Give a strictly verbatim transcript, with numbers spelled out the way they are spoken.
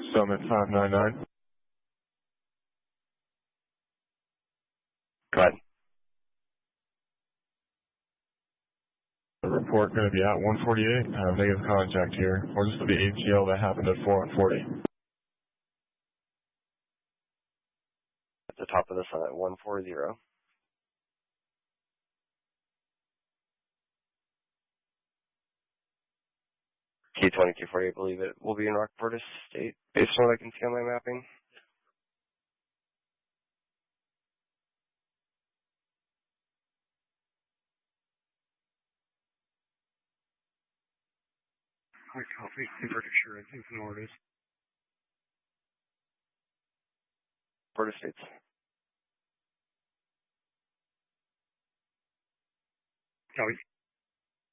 Summit five nine nine. Go ahead. The report going to be at one forty-eight. Uh, negative contact here. Or this will be A T L that happened at four forty. At the top of the summit, one forty. K twenty-two forty, I believe it will be in Rockport State, based on what I can see on my mapping. Hi, copy. Convert assurance in Florida. Florida States. Copy.